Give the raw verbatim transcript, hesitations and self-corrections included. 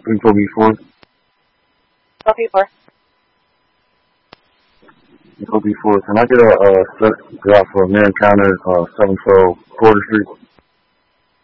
three four B four. four B four. three four B four. Can I get a uh, set drop for Americana, uh, seven twelve Porter Street?